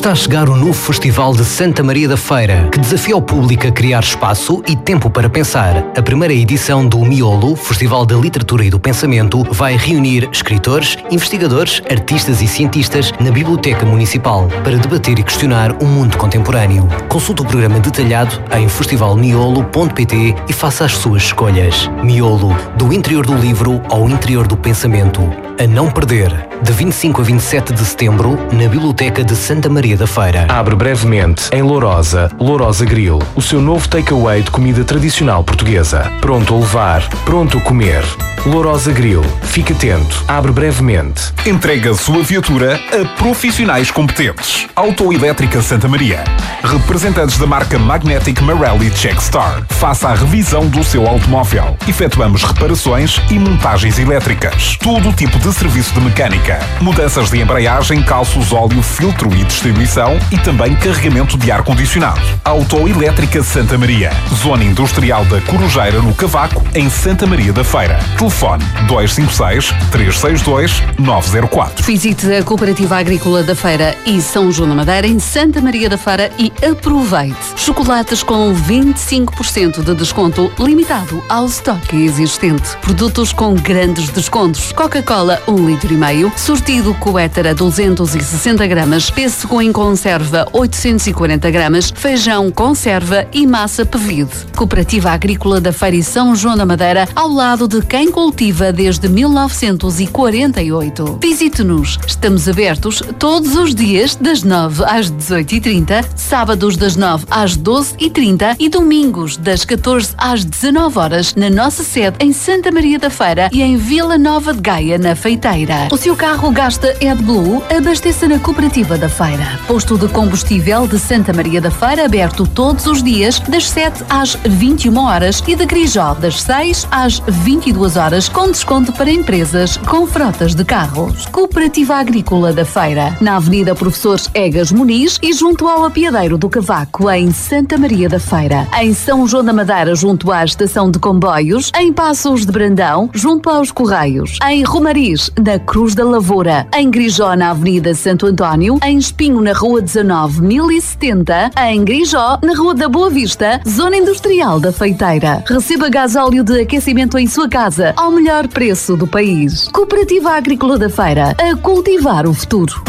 Está a chegar o novo Festival de Santa Maria da Feira, que desafia o público a criar espaço e tempo para pensar. A primeira edição do Miolo, Festival da Literatura e do Pensamento, vai reunir escritores, investigadores, artistas e cientistas na Biblioteca Municipal para debater e questionar o mundo contemporâneo. Consulte o programa detalhado em festivalmiolo.pt e faça as suas escolhas. Miolo, do interior do livro ao interior do pensamento. A não perder, de 25 a 27 de setembro, na Biblioteca de Santa Maria da Feira. Abre brevemente em Lourosa Grill, o seu novo takeaway de comida tradicional portuguesa. Pronto a levar, pronto a comer. Lourosa Grill. Fique atento. Abre brevemente. Entrega a sua viatura a profissionais competentes. Autoelétrica Santa Maria. Representantes da marca Magnetic Marelli Checkstar. Faça a revisão do seu automóvel. Efetuamos reparações e montagens elétricas. Todo o tipo de serviço de mecânica. Mudanças de embreagem, calços, óleo, filtro e distribuição e também carregamento de ar-condicionado. Autoelétrica Santa Maria. Zona Industrial da Corujeira, no Cavaco, em Santa Maria da Feira. Telefone 256-362-904. Visite a Cooperativa Agrícola da Feira e São João da Madeira em Santa Maria da Feira e aproveite. Chocolates com 25% de desconto limitado ao estoque existente. Produtos com grandes descontos. Coca-Cola 1,5 litro. Sortido Coétara 260 gramas. Pêssego em conserva 840 gramas. Feijão conserva e massa pevide. Cooperativa Agrícola da Feira e São João da Madeira, ao lado de quem cultiva desde 1948. Visite-nos. Estamos abertos todos os dias das 9 às 18h30, sábados das 9 às 12h30 e domingos das 14 às 19 horas na nossa sede em Santa Maria da Feira e em Vila Nova de Gaia, na Feiteira. O seu carro gasta AdBlue? Abasteça na Cooperativa da Feira. Posto de combustível de Santa Maria da Feira, aberto todos os dias das 7 às 21 horas e de Grijó das 6 às 22 horas, com desconto para empresas com frotas de carros. Cooperativa Agrícola da Feira, na Avenida Professores Egas Muniz e junto ao Apiadeiro do Cavaco, em Santa Maria da Feira. Em São João da Madeira, junto à Estação de Comboios. Em Passos de Brandão, junto aos Correios. Em Romariz, na Cruz da Lavoura. Em Grijó, na Avenida Santo António. Em Espinho, na Rua 19.070. Em Grijó, na Rua da Boa Vista, Zona Industrial da Feiteira. Receba gasóleo de aquecimento em sua casa ao melhor preço do país. Cooperativa Agrícola da Feira, a cultivar o futuro.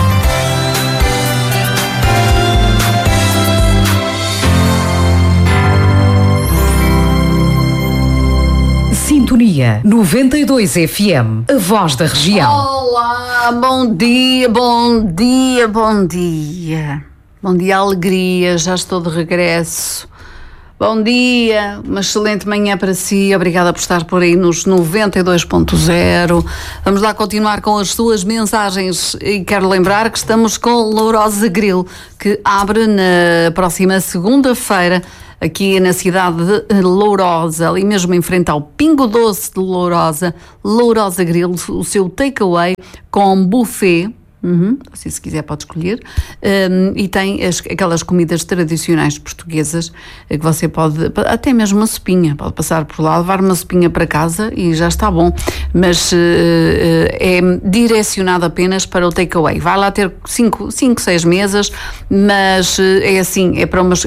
Sintonia 92 FM, a voz da região. Olá, bom dia, bom dia, bom dia. Bom dia, alegria, já estou de regresso. Bom dia, uma excelente manhã para si, obrigada por estar por aí nos 92.0. Vamos lá continuar com as suas mensagens e quero lembrar que estamos com Lourosa Grill, que abre na próxima segunda-feira, aqui na cidade de Lourosa, ali mesmo em frente ao Pingo Doce de Lourosa. Lourosa Grill, o seu takeaway com buffet. Se quiser pode escolher, e tem aquelas comidas tradicionais portuguesas que você pode, até mesmo uma sopinha, pode passar por lá, levar uma sopinha para casa e já está bom, mas é direcionado apenas para o takeaway. Vai lá ter 5, 6 mesas, mas é assim, é para umas,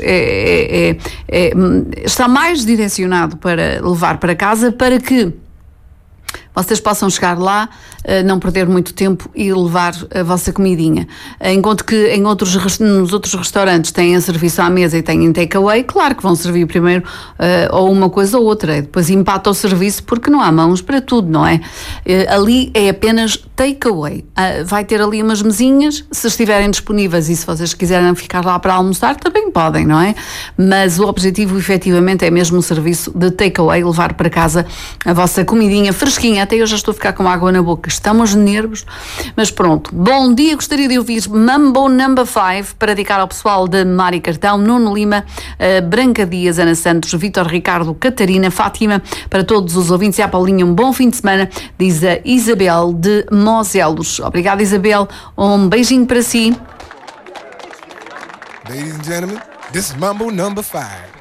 está mais direcionado para levar para casa, para que vocês possam chegar lá, não perder muito tempo e levar a vossa comidinha. Enquanto que nos outros restaurantes têm a serviço à mesa e têm takeaway, claro que vão servir primeiro ou uma coisa ou outra, depois empata o serviço porque não há mãos para tudo, não é? Ali é apenas takeaway. Vai ter ali umas mesinhas, se estiverem disponíveis e se vocês quiserem ficar lá para almoçar, também podem, não é? Mas o objetivo efetivamente é mesmo o serviço de takeaway, levar para casa a vossa comidinha fresquinha. Até eu já estou a ficar com água na boca, estamos nervos, mas pronto. Bom dia, gostaria de ouvir Mambo No. 5 para dedicar ao pessoal de Mari Cartão, Nuno Lima, Branca Dias, Ana Santos, Vítor Ricardo, Catarina, Fátima, para todos os ouvintes e à Paulinha um bom fim de semana, diz a Isabel de Moselos. Obrigada, Isabel, um beijinho para si. Ladies and gentlemen, this is Mambo No. 5.